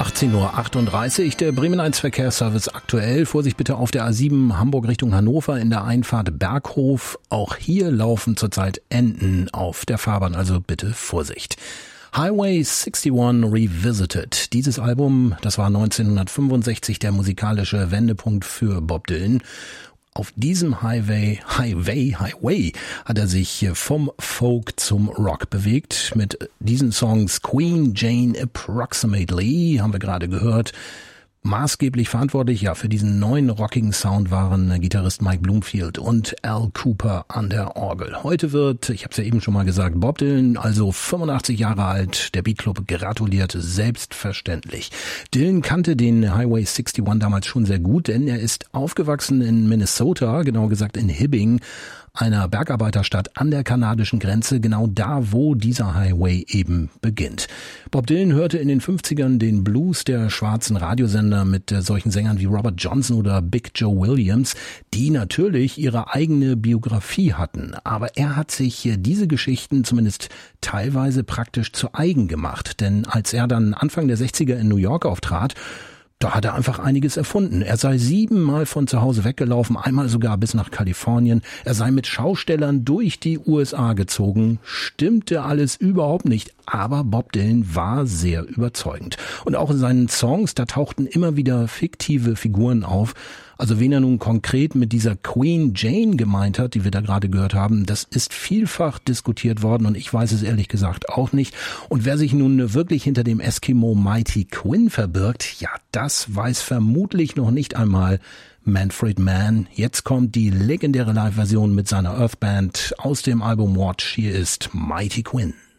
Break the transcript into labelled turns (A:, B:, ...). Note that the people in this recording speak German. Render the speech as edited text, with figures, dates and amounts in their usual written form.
A: 18:38 Uhr, der Bremen 1 Verkehrsservice aktuell. Vorsicht bitte auf der A7 Hamburg Richtung Hannover in der Einfahrt Berghof. Auch hier laufen zurzeit Enten auf der Fahrbahn, also bitte Vorsicht. Highway 61 Revisited. Dieses Album, das war 1965 der musikalische Wendepunkt für Bob Dylan. Auf diesem Highway hat er sich vom Folk zum Rock bewegt. Mit diesen Songs Queen Jane Approximately haben wir gerade gehört. Maßgeblich verantwortlich, für diesen neuen rockigen Sound waren Gitarrist Mike Bloomfield und Al Cooper an der Orgel. Heute wird, ich habe es ja eben schon mal gesagt, Bob Dylan, also 85 Jahre alt, der Beat Club gratuliert selbstverständlich. Dylan kannte den Highway 61 damals schon sehr gut, denn er ist aufgewachsen in Minnesota, genauer gesagt in Hibbing, einer Bergarbeiterstadt an der kanadischen Grenze, genau da, wo dieser Highway eben beginnt. Bob Dylan hörte in den 50ern den Blues der schwarzen Radiosender mit solchen Sängern wie Robert Johnson oder Big Joe Williams, die natürlich ihre eigene Biografie hatten. Aber er hat sich diese Geschichten zumindest teilweise praktisch zu eigen gemacht, denn als er dann Anfang der 60er in New York auftrat, da hat er einfach einiges erfunden. Er sei 7-mal von zu Hause weggelaufen, einmal sogar bis nach Kalifornien. Er sei mit Schaustellern durch die USA gezogen. Stimmte alles überhaupt nicht, aber Bob Dylan war sehr überzeugend. Und auch in seinen Songs, da tauchten immer wieder fiktive Figuren auf. Also wen er nun konkret mit dieser Queen Jane gemeint hat, die wir da gerade gehört haben, das ist vielfach diskutiert worden und ich weiß es ehrlich gesagt auch nicht. Und wer sich nun wirklich hinter dem Eskimo Mighty Quinn verbirgt, ja, das weiß vermutlich noch nicht einmal Manfred Mann. Jetzt kommt die legendäre Live-Version mit seiner Earth Band aus dem Album Watch. Hier ist Mighty Quinn.